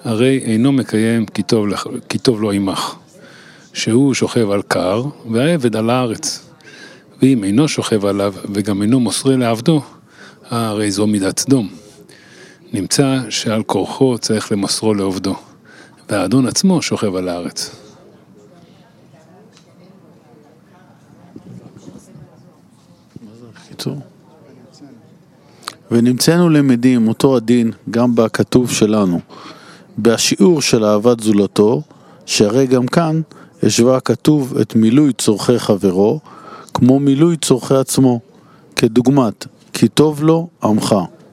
הרי אינו מקיים כי טוב לו עמך, שהוא שוכב על קר והעבד על הארץ. ואם אינו שוכב עליו וגם אינו מוסרה לעבדו, הרי זו מידת סדום. נמצא שעל כורחו צריך למסרו לעובדו, והאדון עצמו שוכב על הארץ. ונמצאנו למדים אותו הדין גם בכתוב שלנו, בשיעור של אהבת זולתו, שהרי גם כאן השווה הכתוב את מילוי צורכי חברו, כמו מילוי צורכי עצמו, כדוגמת, כי טוב לו עמך,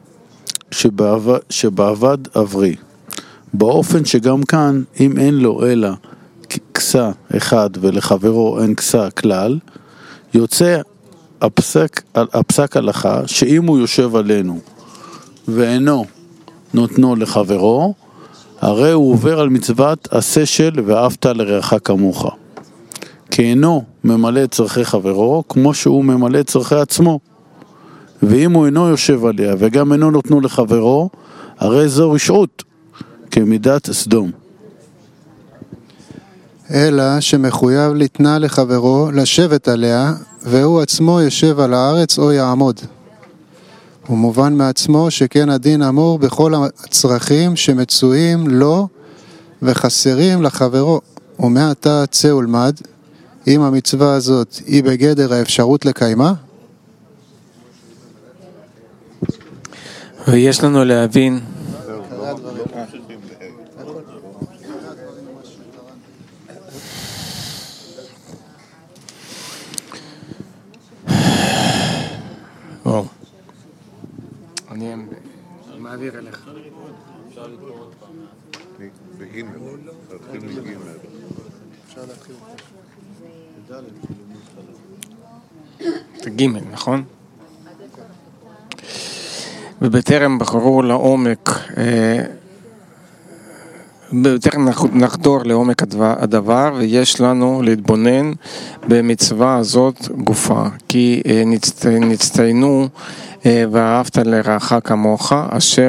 שבעבד עברי. באופן שגם כאן, אם אין לו אלא כסה אחד ולחברו אין כסה כלל, יוצא הפסק הלכה שאם הוא יושב עלינו ואינו נותנו לחברו, הרי הוא עובר על מצוות עשה של ואהבת לרעך כמוך, כי אינו ממלא את צרכי חברו כמו שהוא ממלא את צרכי עצמו. ואם הוא אינו יושב עליה וגם אינו נותנו לחברו, הרי זו רשעות כמידת סדום. אלא שמחויב לתנה לחברו לשבת עליה, והוא עצמו יושב על הארץ או יעמוד. הוא מובן מעצמו שכן הדין אמור בכל הצרכים שמצויים לו וחסרים לחברו. ומעתה צא ולמד, אם המצווה הזאת היא בגדר האפשרות לקיימה. ויש לנו להבין אני מעביר אליך. אפשר לקרוא עוד פעם. בגימל. תתחיל מגימל. אפשר להתחיל. זה גימל, נכון? ובטרם בחרו לעומק, בטרם נחדור לעומק הדבר, ויש לנו להתבונן במצווה הזאת גופה, כי נצטיינו ואהבת לרעך כמוך, אשר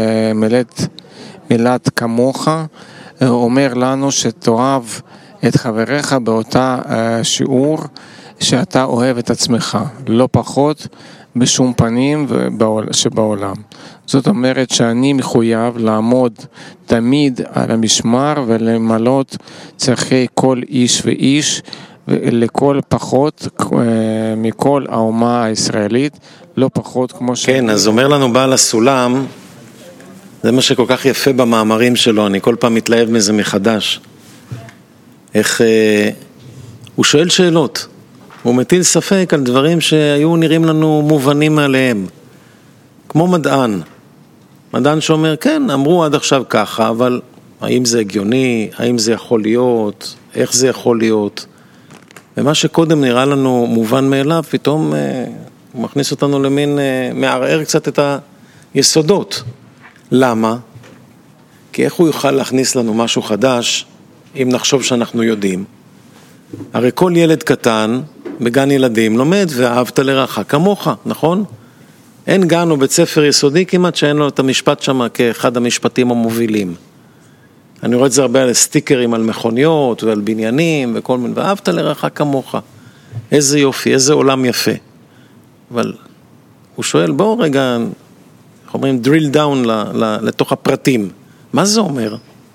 מילת כמוך אומר לנו שתאהב את חבריך באותה שיעור שאתה אוהב את עצמך, לא פחות בשום פנים שבעולם. זאת אומרת שאני מחויב לעמוד תמיד על המשמר ולמלות צרכי כל איש ואיש, לכל פחות מכל האומה הישראלית, לא פחות כמו ש... כן, אז אומר לנו בעל הסולם, זה מה שכל כך יפה במאמרים שלו, אני כל פעם מתלהב מזה מחדש. איך הוא שואל שאלות, הוא מטיל ספק על דברים שהיו נראים לנו מובנים עליהם. כמו מדען שאומר, כן, אמרו עד עכשיו ככה, אבל האם זה הגיוני, האם זה יכול להיות, איך זה יכול להיות? ומה שקודם נראה לנו מובן מאליו, פתאום הוא מכניס אותנו למין, מערער קצת את היסודות. למה? כי איך הוא יוכל להכניס לנו משהו חדש, אם נחשוב שאנחנו יודעים? הרי כל ילד קטן בגן ילדים לומד ואהבת לרעך כמוך, נכון? אין גן או בית ספר יסודי כמעט שאין לו את המשפט שם כאחד המשפטים המובילים. אני רואה את זה הרבה על סטיקרים על מכוניות ועל בניינים וכל מיני, ואהבת לרעך כמוך. איזה יופי, איזה עולם יפה. אבל הוא שואל, בואו רגע, אנחנו אומרים drill down לתוך הפרטים. מה זה אומר?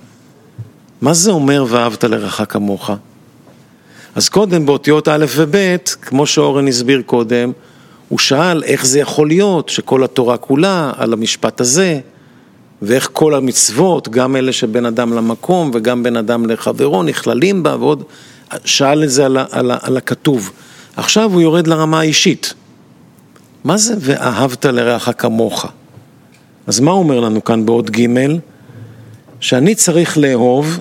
מה זה אומר ואהבת לרעך כמוך? אז קודם באותיות א' וב', כמו שאורן הסביר קודם, הוא שאל איך זה יכול להיות שכל התורה כולה על המשפט הזה, ואיך כל המצוות, גם אלה שבין אדם למקום וגם בין אדם לחברו, נכללים בה, ועוד שאל את זה על הכתוב. עכשיו הוא יורד לרמה האישית. מה זה ואהבת לרעך כמוך? אז מה הוא אומר לנו כאן בעוד ג'? שאני צריך לאהוב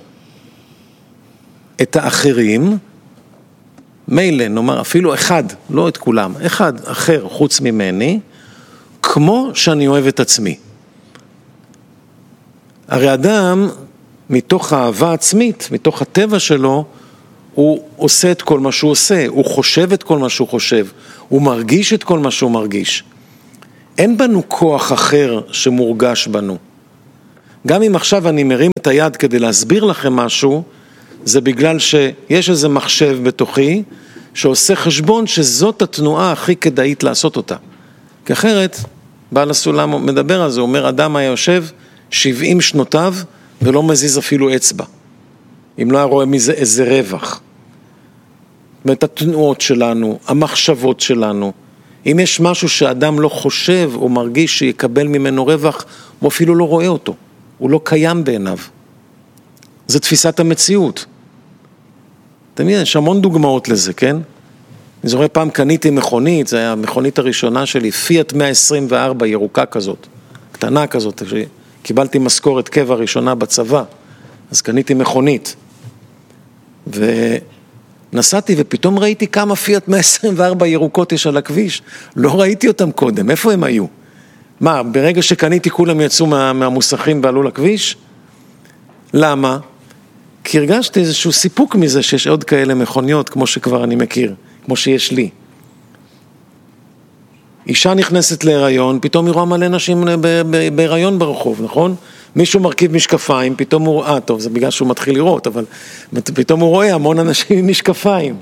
את האחרים, מילא, נאמר אפילו אחד, לא את כולם, אחד אחר חוץ ממני, כמו שאני אוהב את עצמי. הרי אדם, מתוך האהבה עצמית, מתוך הטבע שלו, הוא עושה את כל מה שהוא עושה, הוא חושב את כל מה שהוא חושב, הוא מרגיש את כל מה שהוא מרגיש. אין בנו כוח אחר שמורגש בנו. גם אם עכשיו אני מרים את היד כדי להסביר לכם משהו, זה בגלל שיש איזה מחשב בתוכי, שעושה חשבון שזאת התנועה הכי כדאית לעשות אותה. כי אחרת, בעל הסולם מדבר על זה, הוא אומר, אדם היה יושב 70 שנותיו, ולא מזיז אפילו אצבע. אם לא היה רואה מזה איזה רווח. זאת אומרת, התנועות שלנו, המחשבות שלנו, אם יש משהו שאדם לא חושב או מרגיש שיקבל ממנו רווח, הוא אפילו לא רואה אותו. הוא לא קיים בעיניו. זה תפיסת המציאות. אתם יודעים, יש המון דוגמאות לזה, כן? אני זוכר פעם קניתי מכונית, זה היה המכונית הראשונה שלי, פיאט 124 ירוקה כזאת, קטנה כזאת, קיבלתי משכורת קבע ראשונה בצבא, אז קניתי מכונית. ונסעתי ופתאום ראיתי כמה פיאט 124 ירוקות יש על הכביש, לא ראיתי אותם קודם, איפה הם היו? מה, ברגע שקניתי כולם יצאו מהמוסכים ועלו לכביש? למה? כי הרגשתי איזשהו סיפוק מזה שיש עוד כאלה מכוניות כמו שכבר אני מכיר, כמו שיש לי. אישה נכנסת להיריון, פתאום היא רואה מלא נשים בהיריון ברחוב, נכון? מישהו מרכיב משקפיים, פתאום הוא רואה, טוב, זה בגלל שהוא מתחיל לראות, אבל פתאום הוא רואה המון אנשים עם משקפיים.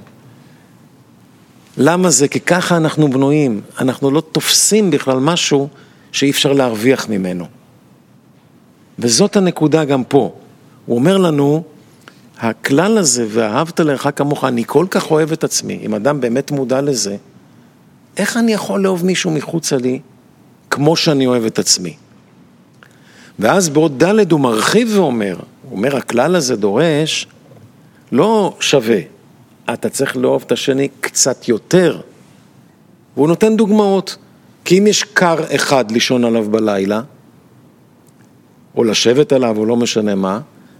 למה זה? כי ככה אנחנו בנויים, אנחנו לא תופסים בכלל משהו שאי אפשר להרוויח ממנו. וזאת הנקודה גם פה. הוא אומר לנו, הכלל הזה, ואהבת לרעך כמוך, אני כל כך אוהב את עצמי, אם אדם באמת מודע לזה, איך אני יכול לאהוב מישהו מחוצה לי, כמו שאני אוהב את עצמי? ואז בעוד ד' הוא מרחיב ואומר, הוא אומר, הכלל הזה דורש, לא שווה, אתה צריך לאהוב את השני קצת יותר, והוא נותן דוגמאות, כי אם יש קר אחד לישון עליו בלילה, או לשבת עליו, או לא משנה מה,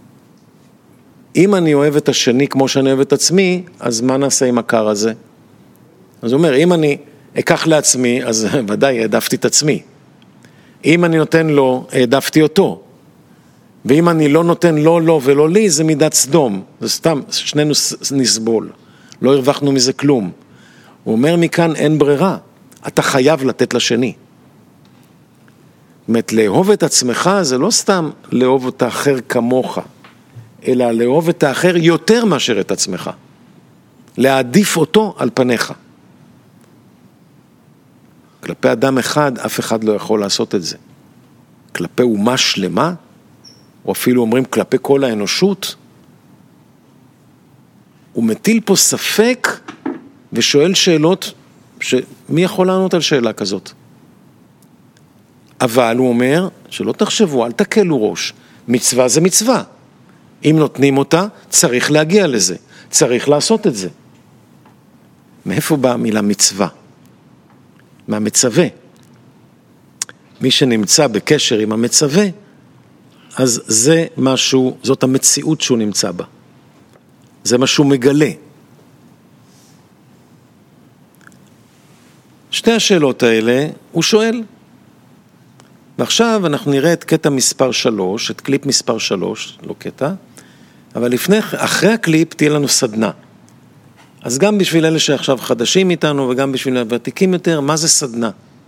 אם אני אוהב את השני כמו שאני אוהב את עצמי, אז מה נעשה עם הקר הזה? אז הוא אומר, אם אני אקח לעצמי, אז ודאי העדפתי את עצמי. אם אני נותן לו, העדפתי אותו. ואם אני לא נותן לו ולא לי, זה מידת סדום. זה סתם, שנינו נסבול. לא הרווחנו מזה כלום. הוא אומר מכאן, אין ברירה. אתה חייב לתת לשני. זאת אומרת, לאהוב את עצמך זה לא סתם לאהוב את האחר כמוך, אלא לאהוב את האחר יותר מאשר את עצמך. להעדיף אותו על פניך. כלפי אדם אחד, אף אחד לא יכול לעשות את זה. כלפי אומה שלמה, או אפילו אומרים כלפי כל האנושות, הוא מטיל פה ספק ושואל שאלות, מי יכול לענות על שאלה כזאת? אבל הוא אומר, שלא תחשבו, אל תקלו ראש, מצווה זה מצווה. אם נותנים אותה, צריך להגיע לזה, צריך לעשות את זה. מאיפה באה המילה מצווה? מהמצווה. מי שנמצא בקשר עם המצווה, אז זה משהו, זאת המציאות שהוא נמצא בה. זה משהו מגלה. שתי השאלות האלה הוא שואל. ועכשיו אנחנו נראה את קטע מספר 3, את קליפ מספר 3, לא קטע, אבל אחרי הקליפ תהיה לנו סדנה. אז גם בשביל אלה שעכשיו חדשים איתנו וגם בשביל הוותיקים יותר, מה זה סדנה?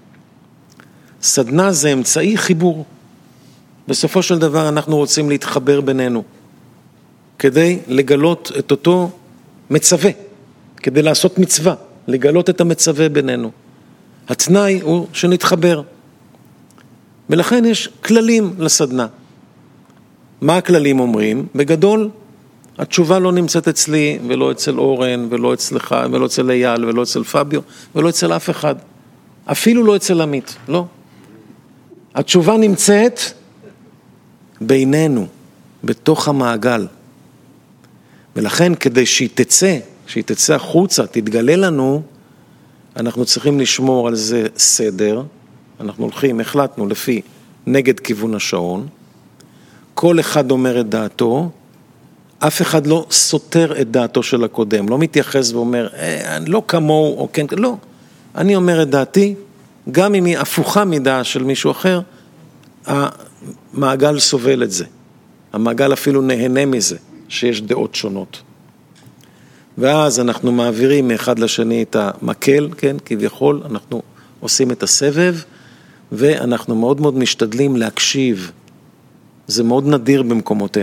סדנה זה אמצעי חיבור. בסופו של דבר אנחנו רוצים להתחבר בינינו, כדי לגלות את אותו מצווה, כדי לעשות מצווה, לגלות את המצווה בינינו. התנאי הוא שנתחבר. ולכן יש כללים לסדנה. מה הכללים אומרים? בגדול, התשובה לא נמצאת אצלי, ולא אצל אורן, ולא אצלך, ולא אצל אייל, ולא אצל פביו, ולא אצל אף אחד. אפילו לא אצל עמית, לא. התשובה נמצאת בינינו, בתוך המעגל. ולכן כדי שהיא תצא החוצה, תתגלה לנו, אנחנו צריכים לשמור על זה סדר. אנחנו הולכים, החלטנו לפי נגד כיוון השעון. כל אחד אומר את דעתו, אף אחד לא סותר את דעתו של הקודם, לא מתייחס ואומר, לא כמוהו או כן, לא. אני אומר את דעתי, גם אם היא הפוכה מדעה של מישהו אחר, המעגל סובל את זה. המעגל אפילו נהנה מזה, שיש דעות שונות. ואז אנחנו מעבירים מאחד לשני את המקל, כן, כביכול, אנחנו עושים את הסבב, ואנחנו מאוד מאוד משתדלים להקשיב זה מאוד נדיר במקומותינו.